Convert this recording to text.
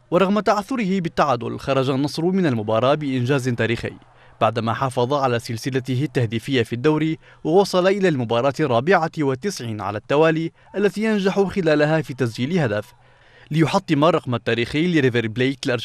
ورغم تعثره بالتعادل خرج النصر من المباراة بإنجاز تاريخي بعدما حافظ على سلسلته التهديفية في الدوري ووصل إلى المباراة 94 على التوالي التي ينجح خلالها في تسجيل هدف ليحطم الرقم التاريخي لريفر بليت